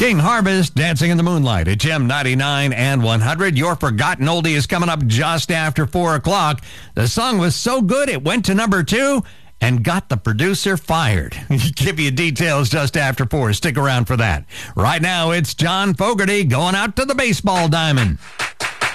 King Harvest, Dancing in the Moonlight at Gem 99 and 100. Your Forgotten Oldie is coming up just after 4 o'clock. The song was so good it went to number 2 and got the producer fired. Give you details just after 4. Stick around for that. Right now, it's John Fogerty going out to the baseball diamond.